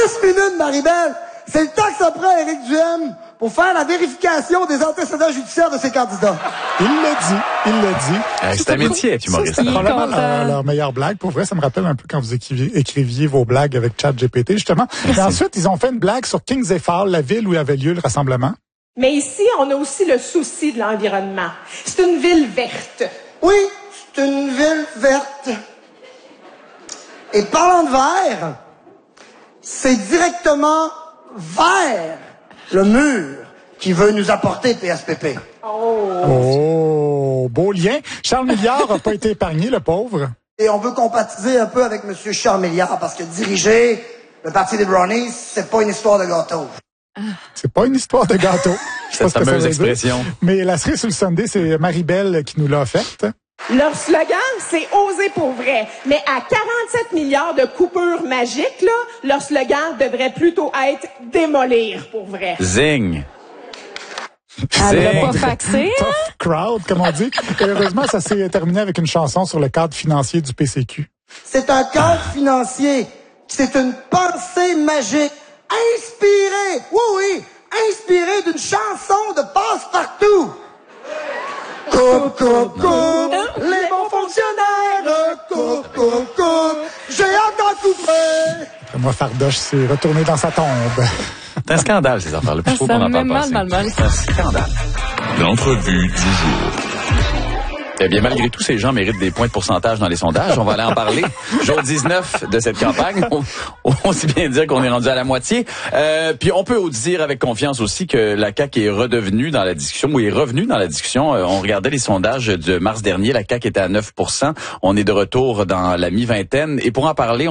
minutes, Marie-Belle. C'est le temps que ça prend Éric Duhaime pour faire la vérification des antécédents judiciaires de ses candidats. Il l'a dit. C'est un métier, être humoriste. C'est probablement leur meilleure blague. Pour vrai, ça me rappelle un peu quand vous écriviez vos blagues avec ChatGPT, justement. Et ensuite, ils ont fait une blague sur Kings et Fall, la ville où avait lieu le rassemblement. Mais ici, on a aussi le souci de l'environnement. C'est une ville verte. Oui, c'est une ville verte. Et parlant de vert, c'est directement vers le mur qui veut nous apporter PSPP. Oh, beau lien. Charles Milliard n'a pas été épargné, le pauvre. Et on veut compatibiliser un peu avec M. Charles Milliard parce que diriger le parti des Brownies, c'est pas une histoire de gâteau. C'est pas une histoire de gâteau. Cette fameuse expression. Mais la cerise sur le Sunday, c'est Marie-Belle qui nous l'a offerte. Leur slogan, c'est « Oser pour vrai ». Mais à 47 milliards de coupures magiques, là, leur slogan devrait plutôt être « Démolir pour vrai ». Zing! Elle l'a pas faxé. Tough crowd, comme on dit. Et heureusement, ça s'est terminé avec une chanson sur le cadre financier du PCQ. C'est un cadre financier. C'est une pensée magique. Inspirée, oui, inspirée d'une chanson de Passe-Partout. Coupe, les bons fonctionnaires, coupe, j'ai hâte d'en couper. Moi, Fardoche s'est retourné dans sa tombe. C'est un scandale, ces affaires-là. Je trouve qu'on en parle pas assez. C'est un scandale. L'entrevue du jour. Eh bien, malgré tout, ces gens méritent des points de pourcentage dans les sondages. On va aller en parler. Jour 19 de cette campagne. On sait bien dire qu'on est rendu à la moitié. Puis on peut dire avec confiance aussi que la CAQ est revenue dans la discussion, ou est revenue dans la discussion. On regardait les sondages de mars dernier. La CAQ était à 9%. On est de retour dans la mi-vingtaine. Et pour en parler,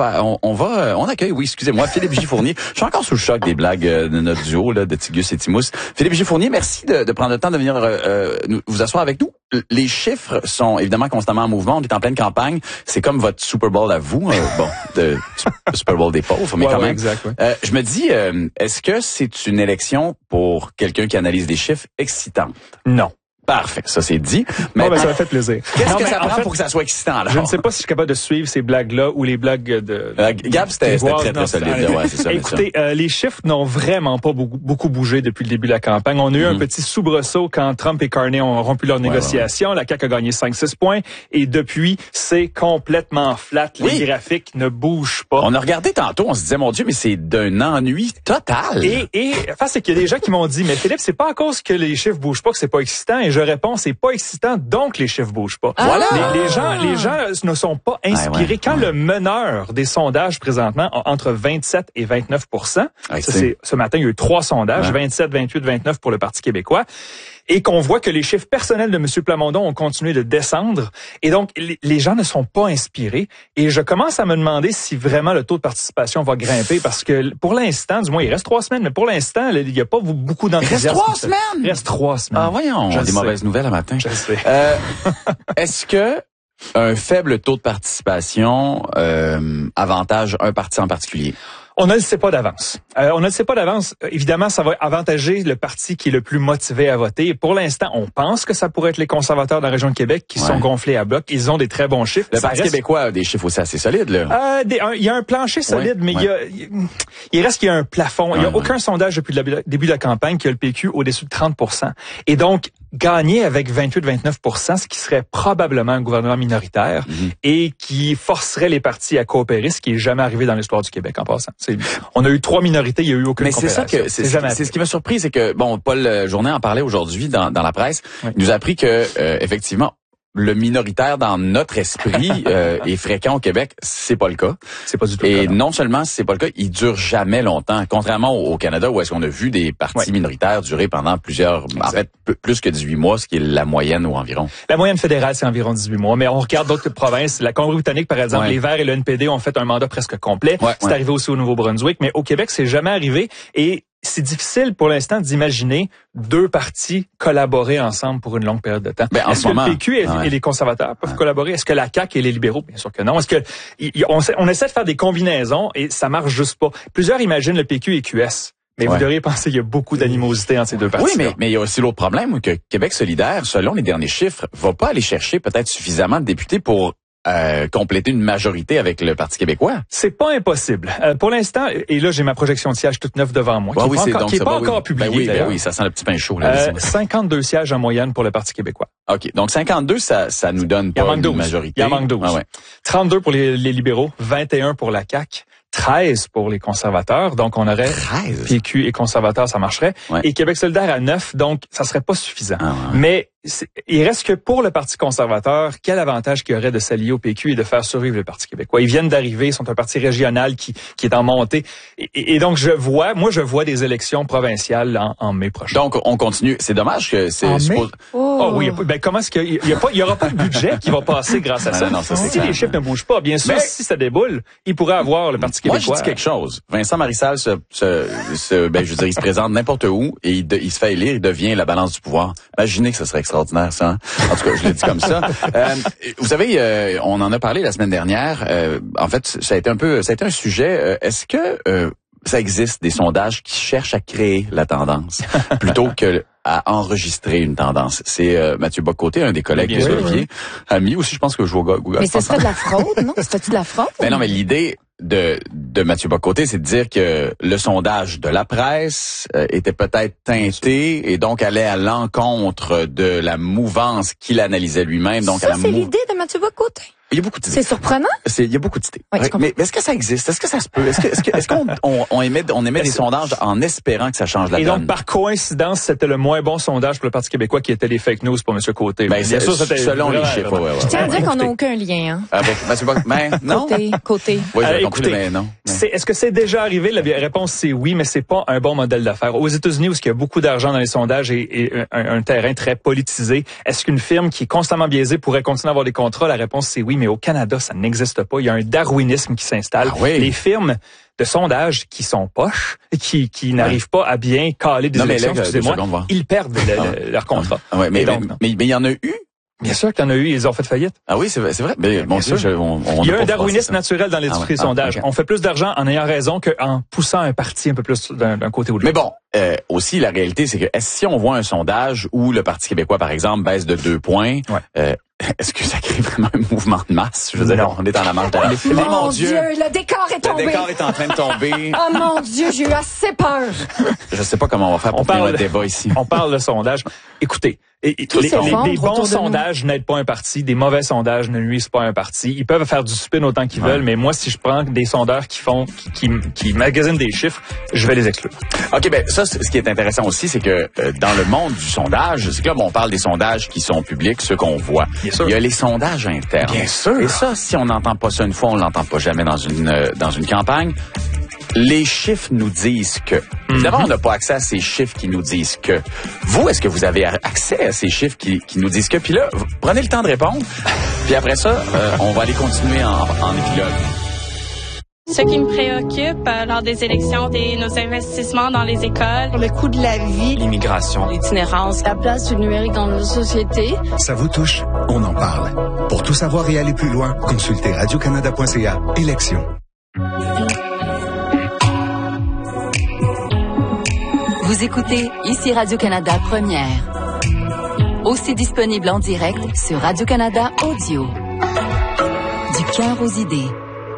on accueille, oui, excusez-moi, Philippe J. Fournier. Je suis encore sous le choc des blagues de notre duo, là, de Tigus et Timous. Philippe J. Fournier, merci de prendre le temps de venir vous asseoir avec nous. Les chiffres sont évidemment constamment en mouvement. On est en pleine campagne. C'est comme votre Super Bowl à vous. Le Super Bowl des pauvres, mais quand même. Exact, je me dis, est-ce que c'est une élection pour quelqu'un qui analyse des chiffres excitante? Non. Parfait, ça c'est dit. Mais ça m'a fait plaisir. Qu'est-ce que ça prend pour que ça soit excitant, alors? Je ne sais pas si je suis capable de suivre ces blagues-là ou les blagues de... Gab, c'était très, très solide. Ouais, c'est ça, écoutez, les chiffres n'ont vraiment pas beaucoup bougé depuis le début de la campagne. On a eu un petit soubresaut quand Trump et Carney ont rompu leurs négociations. La CAQ a gagné 5-6 points. Et depuis, c'est complètement flat. Les graphiques ne bougent pas. On a regardé tantôt, on se disait, mon Dieu, mais c'est d'un ennui total. Et enfin, c'est qu'il y a des gens qui m'ont dit, mais Philippe, c'est pas à cause que les chiffres bougent pas que c'est pas excitant. Et je réponds, c'est pas excitant, donc les chiffres bougent pas. Voilà. Les gens ne sont pas inspirés. Quand le meneur des sondages présentement a entre 27 et 29%, ce matin, il y a eu 3 sondages, 27, 28, 29 pour le Parti québécois, et qu'on voit que les chiffres personnels de M. Plamondon ont continué de descendre, et donc les gens ne sont pas inspirés, et je commence à me demander si vraiment le taux de participation va grimper, parce que pour l'instant, du moins, il reste 3 semaines, mais pour l'instant, il n'y a pas beaucoup d'enthousiasme. Il reste 3 semaines? Il reste 3 semaines. Ah voyons, des mauvaises nouvelles à matin. Je sais. Est-ce que un faible taux de participation avantage un parti en particulier? On ne le sait pas d'avance. Évidemment, ça va avantager le parti qui est le plus motivé à voter. Et pour l'instant, on pense que ça pourrait être les conservateurs de la région de Québec qui sont gonflés à bloc. Ils ont des très bons chiffres. Le Parti québécois a des chiffres aussi assez solides, là. Il y a un plancher solide, mais il reste qu'il y a un plafond. Il n'y a aucun sondage depuis le début de la campagne qui a le PQ au-dessus de 30%. Et donc, gagner avec 28-29%, ce qui serait probablement un gouvernement minoritaire et qui forcerait les partis à coopérer, ce qui n'est jamais arrivé dans l'histoire du Québec en passant. On a eu 3 minorités, il n'y a eu aucune coopération. Mais c'est ça c'est ce qui m'a surpris, c'est que, Paul Journet en parlait aujourd'hui dans la presse. Il nous a appris que, effectivement, le minoritaire dans notre esprit est fréquent au Québec, c'est pas le cas. C'est pas du tout le cas. Et non. non seulement c'est pas le cas, il dure jamais longtemps. Contrairement au Canada où est-ce qu'on a vu des partis minoritaires durer pendant plus que 18 mois, ce qui est la moyenne ou environ. La moyenne fédérale, c'est environ 18 mois. Mais on regarde d'autres provinces. La Colombie-Britannique, par exemple, les Verts et le NPD ont fait un mandat presque complet. C'est arrivé aussi au Nouveau-Brunswick. Mais au Québec, c'est jamais arrivé. Et c'est difficile pour l'instant d'imaginer 2 partis collaborer ensemble pour une longue période de temps. Est-ce que le PQ et les conservateurs peuvent collaborer? Est-ce que la CAQ et les libéraux? Bien sûr que non. Est-ce que on essaie de faire des combinaisons et ça marche juste pas. Plusieurs imaginent le PQ et QS. Mais vous devriez penser qu'il y a beaucoup d'animosité entre ces 2 partis. Oui, mais il y a aussi l'autre problème que Québec solidaire, selon les derniers chiffres, va pas aller chercher peut-être suffisamment de députés pour compléter une majorité avec le Parti québécois. C'est pas impossible. Pour l'instant, et là j'ai ma projection de sièges toute neuve devant moi, qui est pas encore publiée. Ben oui, ça sent le petit pain chaud. Là, 52 sièges en moyenne pour le Parti québécois. OK, donc 52, ça nous donne pas une majorité. Il en manque 12. Ah ouais. 32 pour les libéraux, 21 pour la CAQ. 13 pour les conservateurs, donc on aurait 13. PQ et conservateurs, ça marcherait. Ouais. Et Québec solidaire à 9, donc ça serait pas suffisant. Ah ouais. Mais il reste que pour le Parti conservateur, quel avantage qu'il y aurait de s'allier au PQ et de faire survivre le Parti québécois. Ils viennent d'arriver, ils sont un parti régional qui est en montée. Et donc je vois des élections provinciales en mai prochain. Donc on continue. C'est dommage que c'est... En mai? Oh oui, ben comment est-ce qu'il y aura pas de budget qui va passer grâce à ça? Non, ça si les chiffres ne bougent pas, bien sûr, si ça déboule, il pourrait avoir le Parti québécois. Moi, je dis quelque chose. Vincent Marissal je veux dire, il se présente n'importe où et il se fait élire, il devient la balance du pouvoir. Imaginez que ce serait extraordinaire, ça. Hein? En tout cas, je le dis comme ça. Vous savez, on en a parlé la semaine dernière. En fait, ça a été un sujet. Est-ce que ça existe des sondages qui cherchent à créer la tendance plutôt que à enregistrer une tendance? C'est Mathieu Bock-Côté, un des collègues d'Olivier. Ami aussi, je pense que je joue au Google. Mais ce serait de la fraude, non? C'était-tu de la fraude? Mais non, mais l'idée de Mathieu Bock-Côté, c'est de dire que le sondage de la presse était peut-être teinté et donc allait à l'encontre de la mouvance qu'il analysait lui-même. Donc ça, c'est l'idée de Mathieu Bock-Côté? Il y a beaucoup d'idées. C'est surprenant? Il y a beaucoup d'idées. Oui, mais est-ce que ça existe? Est-ce que ça se peut? Est-ce qu'on émet des sondages en espérant que ça change la donne? Et donc, par coïncidence, c'était le moins bon sondage pour le Parti québécois qui était les fake news pour M. Côté. Ben, bien sûr, c'était selon les chiffres. Je tiens à dire qu'on n'a aucun lien. Hein. Avec M. Bock, mais non. Côté. Oui, j'ai compris, mais non. Est-ce que c'est déjà arrivé? La réponse, c'est oui, mais c'est pas un bon modèle d'affaires. Aux États-Unis, où il y a beaucoup d'argent dans les sondages et un terrain très politisé, est-ce qu'une firme qui est constamment biaisée pourrait continuer à avoir des contrats? La réponse, c'est oui, mais au Canada, ça n'existe pas. Il y a un darwinisme qui s'installe. Ah oui. Les firmes de sondage qui sont poches, qui n'arrivent pas à bien caler des élections, ils perdent leur contrat. Mais il y en a eu. Bien sûr qu'il y en a eu, ils ont fait faillite. Ah oui, c'est vrai. Mais bon, il y a un darwinisme naturel dans l'industrie des sondages. Okay. On fait plus d'argent en ayant raison qu'en poussant un parti un peu plus d'un côté ou de l'autre. Mais bon, aussi la réalité, c'est que si on voit un sondage où le Parti québécois, par exemple, baisse de 2 points, est-ce que ça crée vraiment un mouvement de masse? Je veux dire, on est dans la marche de la... Mon Dieu, le décor est tombé. Le décor est en train de tomber. Oh mon Dieu, j'ai eu assez peur. Je sais pas comment on va faire pour faire un débat ici. On parle de sondage. Écoutez, les bons sondages n'aident pas un parti, des mauvais sondages ne nuisent pas à un parti. Ils peuvent faire du spin autant qu'ils veulent, mais moi, si je prends des sondeurs qui magasinent des chiffres, je vais les exclure. OK, ben ça, ce qui est intéressant aussi, c'est que dans le monde du sondage, c'est que là, on parle des sondages qui sont publics, ceux qu'on voit. Bien sûr. Il y a les sondages internes. Bien sûr. Et ça, si on n'entend pas ça une fois, on l'entend pas jamais dans une campagne. Les chiffres nous disent que. Évidemment, on n'a pas accès à ces chiffres qui nous disent que. Vous, est-ce que vous avez accès à ces chiffres qui nous disent que? Puis là, prenez le temps de répondre. Puis après ça, on va aller continuer en épilogue. Ce qui me préoccupe lors des élections, c'est nos investissements dans les écoles, le coût de la vie, l'immigration, l'itinérance, la place du numérique dans nos sociétés. Ça vous touche? On en parle. Pour tout savoir et aller plus loin, consultez radiocanada.ca. Élections. Vous écoutez ici Radio-Canada Première. Aussi disponible en direct sur Radio-Canada Audio. Du cœur aux idées.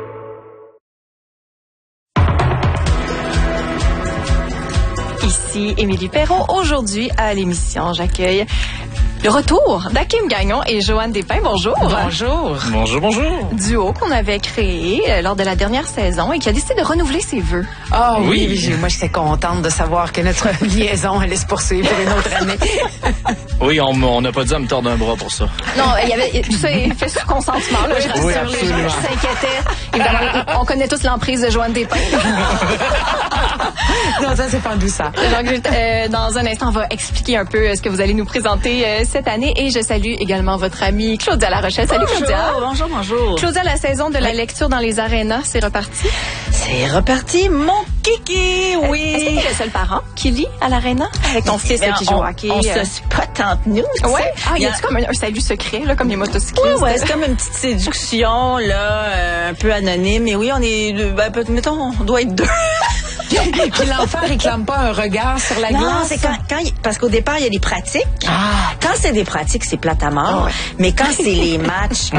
Ici Émilie Perron. Aujourd'hui à l'émission, j'accueille le retour d'Hakim Gagnon et Joanne Despins. Bonjour. Bonjour. Bonjour, bonjour. Duo qu'on avait créé lors de la dernière saison et qui a décidé de renouveler ses vœux. Ah oui. Moi, j'étais contente de savoir que notre liaison allait se poursuivre pour une autre année. Oui, on n'a pas dit à me tordre un bras pour ça. Non, il y avait tout ça est fait sous consentement. Là, je rassure les gens qui s'inquiétaient. Évidemment, on connaît tous l'emprise de Joanne Despins. Non, ça, c'est pas doux, ça. Donc, dans un instant, on va expliquer un peu ce que vous allez nous présenter cette année. Et je salue également votre amie Claudia Larochelle. Salut, Claudia. Bonjour. Claudia, la saison de la lecture dans les arénas, c'est reparti? C'est reparti, mon kiki, oui. Est-ce que t'es le seul parent qui lit à l'aréna? Avec ton fils qui joue au hockey. On se spot entre nous, tu sais. Ah, y a-tu comme un salut secret, là, comme les motocyclistes? Ouais, c'est comme une petite séduction, là, un peu anonyme. Mais oui, on est, mettons, on doit être 2. Puis l'enfant réclame pas un regard sur la glace. Non, c'est parce qu'au départ, il y a des pratiques. Quand c'est des pratiques, c'est plate à mort. Mais quand c'est les matchs,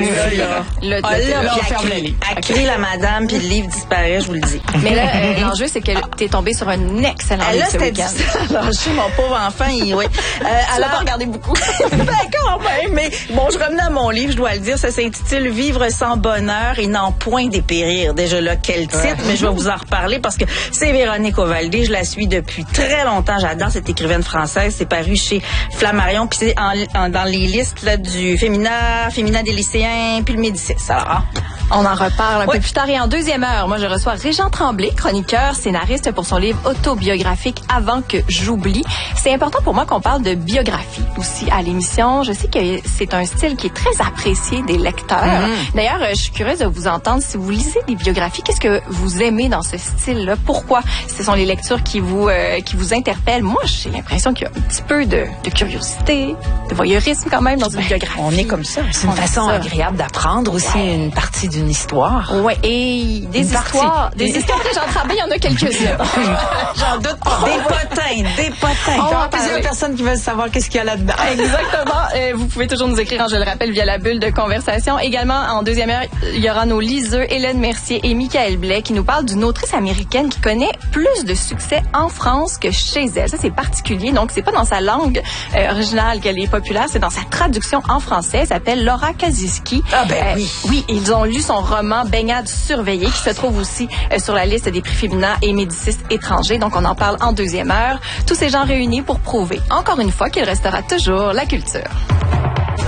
elle crie la madame, puis le livre disparaît, je vous le dis. Mais là, l'enjeu, c'est que t'es tombé sur un excellent livre ce week-end. Lâché, mon pauvre enfant, oui. Alors, pas regardé beaucoup. Ben, quand même, mais bon, je revenais à mon livre, je dois le dire, ça s'intitule Vivre sans bonheur et n'en point dépérir. Déjà là, quel titre, mais je vais vous en reparler parce que c'est Véronique Ovaldé, je la suis depuis très longtemps, j'adore cette écrivaine française, c'est paru chez Flammarion, puis c'est dans les listes là, du Fémina des lycéens, puis le Médicis. Alors, on en reparle un peu plus tard. Et en deuxième heure, moi, je reçois Régent Tremblay, chroniqueur, scénariste pour son livre autobiographique Avant que j'oublie. C'est important pour moi qu'on parle de biographie aussi à l'émission. Je sais que c'est un style qui est très apprécié des lecteurs. D'ailleurs, je suis curieuse de vous entendre. Si vous lisez des biographies, qu'est-ce que vous aimez dans ce style-là? Pourquoi? Ce sont les lectures qui vous interpellent. Moi, j'ai l'impression qu'il y a un petit peu de curiosité, de voyeurisme quand même dans une biographie. On est comme ça. C'est une façon agréable d'apprendre aussi une partie d'une histoire. Oui, et des histoires de Jean Tremblay, il y en a quelques-unes. J'en doute pas. Des potins. Il y a plusieurs personnes qui veulent savoir qu'est-ce qu'il y a là-dedans. Exactement. Vous pouvez toujours nous écrire, je le rappelle, via la bulle de conversation. Également, en deuxième heure, il y aura nos liseux Hélène Mercier et Michael Blais qui nous parlent d'une autrice américaine qui connaît plus de succès en France que chez elle. Ça, c'est particulier. Donc, c'est pas dans sa langue originale qu'elle est populaire, c'est dans sa traduction en français. Elle s'appelle Laura Kaziski. Oui, ils ont lu son roman Baignade surveillée qui se trouve aussi sur la liste des prix Fémina et Médicis étrangers. Donc, on en parle en deuxième heure. Tous ces gens réunis pour prouver, encore une fois, qu'il restera toujours la culture.